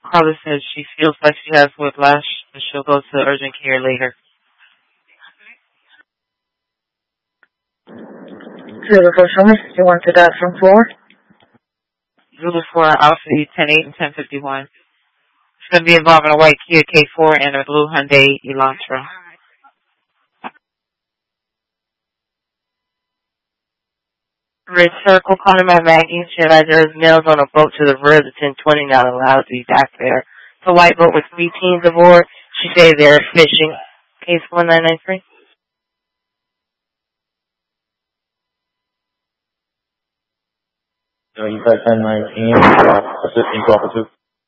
Carla says she feels like she has whiplash, but she'll go to urgent care later. 04, show me. You want to that from floor? Zulu 4, Alpha 10-8 and 1051. It's going to be involving a white Kia K4 and a blue Hyundai Elantra. Red Circle, calling my Maggie. She advised there was nails on a boat to the rear of the 1020, not allowed to be back there. It's a white boat with 3 teens aboard. She said they're fishing. Case 1993. You got 1019, assisting to officer.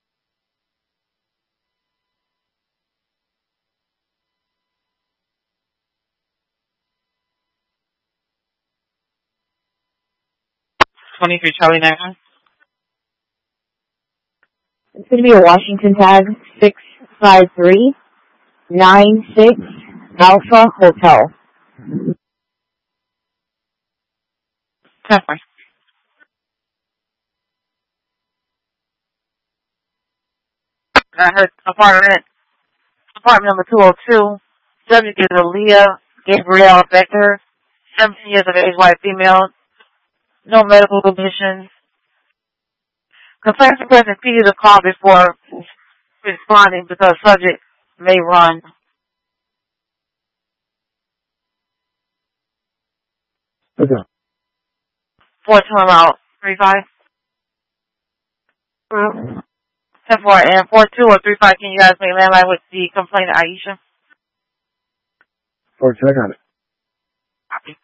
Charlie 91. It's going to be a Washington tag 65396 Alpha Hotel. 10-4. I heard apartment number 202. Subject is Aaliyah Gabrielle Becker, 17 years of age, white female, no medical conditions. Complaints request repeated the call before responding because subject may run. Okay. 4-2 about 35. 10-4 and 4-2 or 35. Can you guys make landline with the complainant Aisha? 4-2, I got it. Copy.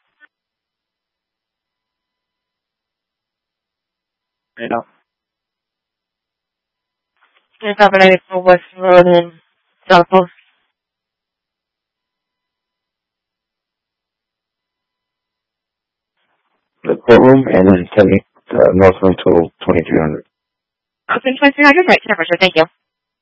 Right now. 8584 West Road in South Post. The courtroom and then take me to Northland Total 2300. Okay, 2300, right, sure, thank you.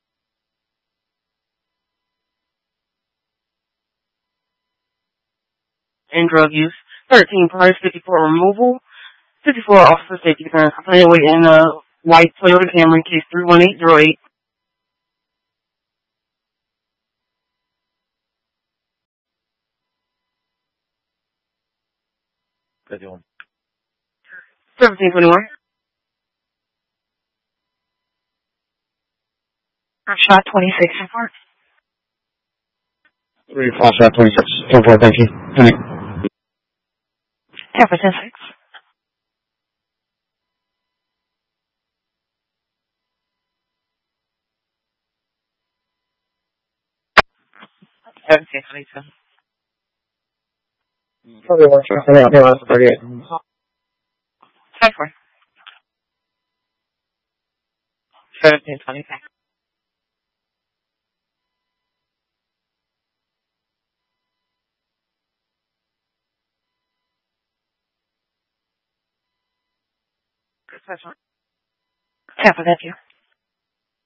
And drug use. 13 parties, 54 removal. 54 officer safety concern. Complainant in a white Toyota Camry, case 31808. Good one. 1721. Shot 26 and 4. 3 flash shot 26. 10-4, thank you. Good night. 10 for 10-6. Probably one shot. Yeah, that's 38. 10 for 1725. Good session. 10 for 10 you.